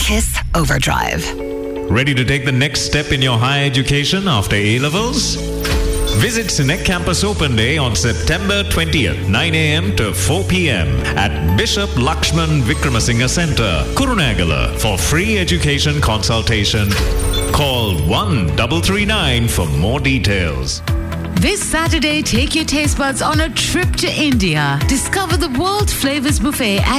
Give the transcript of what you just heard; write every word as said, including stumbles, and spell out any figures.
Kiss Overdrive. Ready to take the next step in your higher education after A-Levels? Visit Connect Campus Open Day on September twentieth, nine a.m. to four p.m. at Bishop Lakshman Vikramasinghe Center, Kurunegala for free education consultation. Call one three three nine for more details. This Saturday, take your taste buds on a trip to India. Discover the world flavors buffet at